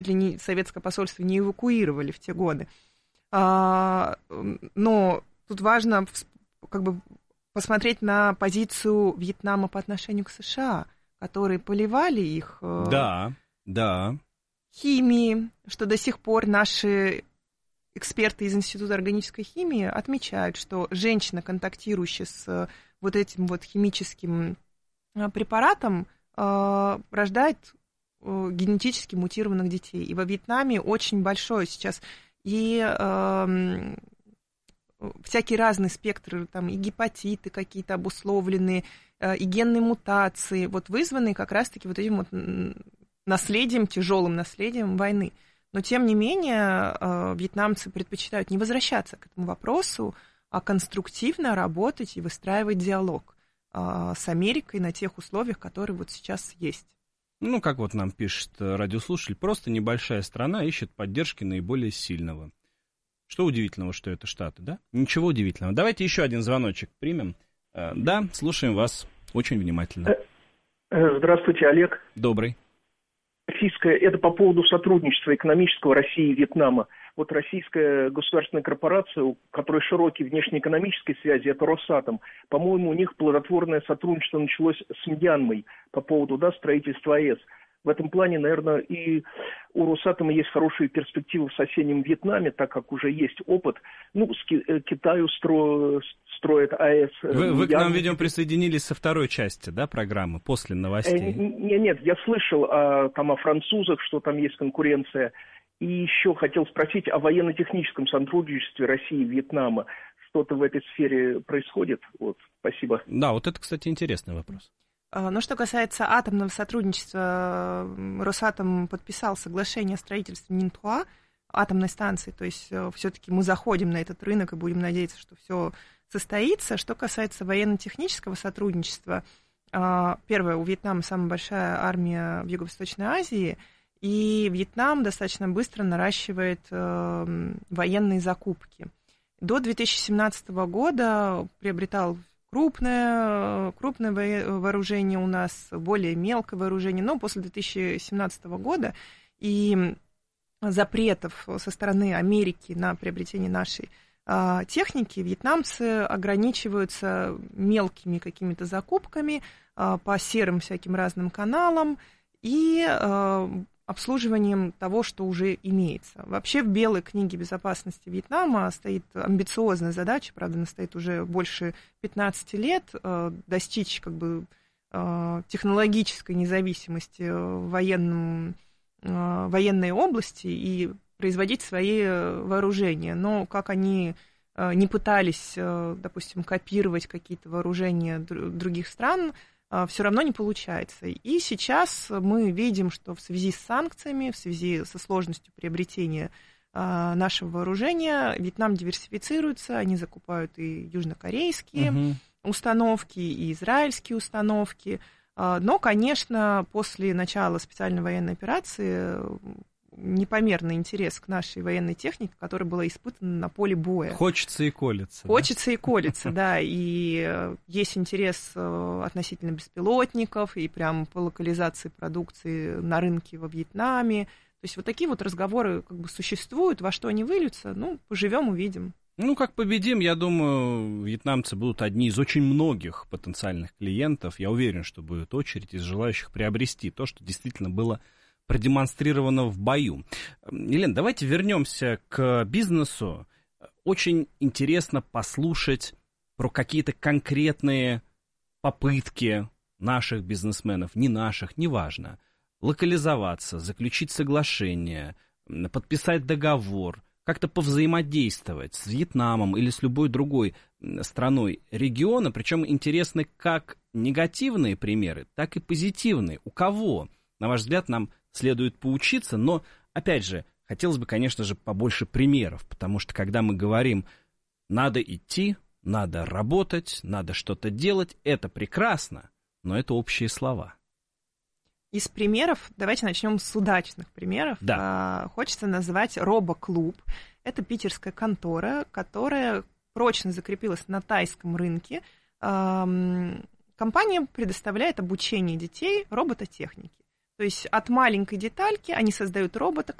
советское посольство не эвакуировали в те годы. Но тут важно как бы посмотреть на позицию Вьетнама по отношению к США, которые поливали их химией, что до сих пор наши эксперты из Института органической химии отмечают, что женщина, контактирующая с вот этим вот химическим препаратом, рождает генетически мутированных детей. И во Вьетнаме очень большой сейчас и всякие разные спектры, там и гепатиты какие-то обусловленные, и генные мутации, вот вызванные как раз-таки вот этим вот наследием, тяжелым наследием войны. Но, тем не менее, вьетнамцы предпочитают не возвращаться к этому вопросу, а конструктивно работать и выстраивать диалог с Америкой на тех условиях, которые вот сейчас есть. Ну, как вот нам пишет радиослушатель, просто небольшая страна ищет поддержки наиболее сильного. Что удивительного, что это Штаты, да? Ничего удивительного. Давайте еще один звоночек примем. Да, слушаем вас очень внимательно. Здравствуйте, Олег. Добрый. Это по поводу сотрудничества экономического России и Вьетнама. Вот российская государственная корпорация, у которой широкие внешнеэкономические связи, это Росатом. По-моему, у них плодотворное сотрудничество началось с Мьянмой по поводу строительства АЭС. В этом плане, наверное, и у Росатома есть хорошие перспективы в соседнем Вьетнаме, так как уже есть опыт. Китаю строят АЭС. Вы к нам, видимо, присоединились со второй части, да, программы, после новостей? Нет, я слышал о французах, что там есть конкуренция. И еще хотел спросить о военно-техническом сотрудничестве России и Вьетнама. Что-то в этой сфере происходит? Спасибо. Да, вот это, кстати, интересный вопрос. Ну, что касается атомного сотрудничества, Росатом подписал соглашение о строительстве Нинтуа, атомной станции, то есть все-таки мы заходим на этот рынок и будем надеяться, что все состоится. Что касается военно-технического сотрудничества, первое, у Вьетнама самая большая армия в Юго-Восточной Азии, и Вьетнам достаточно быстро наращивает военные закупки. До 2017 года приобретал крупное вооружение у нас, более мелкое вооружение, но после 2017 года и запретов со стороны Америки на приобретение нашей техники, вьетнамцы ограничиваются мелкими какими-то закупками по серым всяким разным каналам и обслуживанием того, что уже имеется. Вообще в Белой книге безопасности Вьетнама стоит амбициозная задача, правда, она стоит уже больше 15 лет, достичь технологической независимости в военной области и производить свои вооружения. Но как они не пытались, допустим, копировать какие-то вооружения других стран, все равно не получается. И сейчас мы видим, что в связи с санкциями, в связи со сложностью приобретения нашего вооружения, Вьетнам диверсифицируется, они закупают и южнокорейские установки, и израильские установки. Но, конечно, после начала специальной военной операции непомерный интерес к нашей военной технике, которая была испытана на поле боя. Хочется и колется. Хочется и колется, да. И есть интерес относительно беспилотников, и прям по локализации продукции на рынке во Вьетнаме. То есть вот такие вот разговоры существуют. Во что они выльются, поживем, увидим. Как победим, я думаю, вьетнамцы будут одни из очень многих потенциальных клиентов. Я уверен, что будет очередь из желающих приобрести то, что действительно было продемонстрировано в бою. Елена, давайте вернемся к бизнесу. Очень интересно послушать про какие-то конкретные попытки наших бизнесменов, не наших, неважно, локализоваться, заключить соглашение, подписать договор, как-то повзаимодействовать с Вьетнамом или с любой другой страной региона. Причем интересны как негативные примеры, так и позитивные. У кого, на ваш взгляд, нам следует поучиться, но, опять же, хотелось бы, конечно же, побольше примеров, потому что, когда мы говорим, надо идти, надо работать, надо что-то делать, это прекрасно, но это общие слова. Из примеров, давайте начнем с удачных примеров. Да. Хочется назвать Робоклуб. Это питерская контора, которая прочно закрепилась на тайском рынке. Компания предоставляет обучение детей робототехнике. То есть от маленькой детальки они создают робота,